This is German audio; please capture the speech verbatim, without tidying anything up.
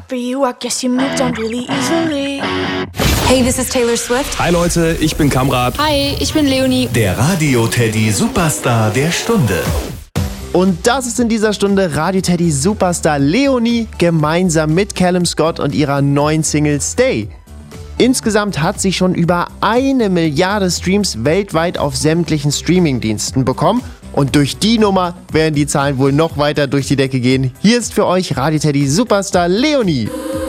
for you, I guess you moved on really easily. Hey, this is Taylor Swift. Hi Leute, ich bin Kamrat. Hi, ich bin Leonie. Der Radio Teddy Superstar der Stunde. Und das ist in dieser Stunde Radio Teddy Superstar Leonie gemeinsam mit Callum Scott und ihrer neuen Single Stay. Insgesamt hat sie schon über eine Milliarde Streams weltweit auf sämtlichen Streamingdiensten bekommen. Und durch die Nummer werden die Zahlen wohl noch weiter durch die Decke gehen. Hier ist für euch Radio Teddy Superstar Leonie.